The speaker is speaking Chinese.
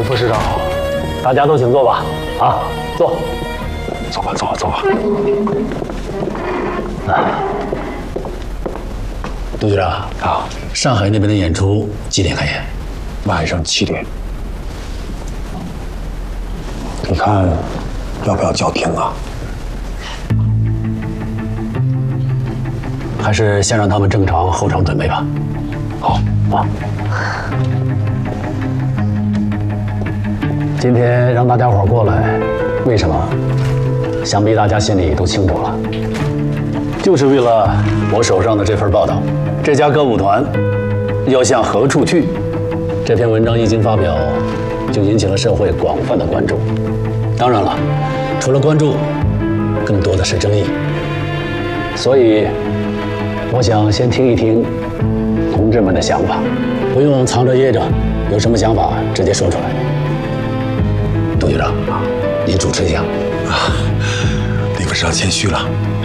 副市长好，大家都请坐吧。啊，坐， 走吧，走吧，走吧。 杜局长啊， 上海那边的演出几点开演？ 晚上7点。你看，要不要叫停啊？ 还是先让他们正常后场准备吧。 好啊。 今天让大家伙过来，为什么？想必大家心里都清楚了， 就是为了我手上的这份报道。这家歌舞团要向何处去？这篇文章一经发表，就引起了社会广泛的关注。当然了，除了关注，更多的是争议。 所以，我想先听一听同志们的想法， 不用藏着掖着，有什么想法直接说出来。杜局长，你主持一下。 李副市长谦虚了。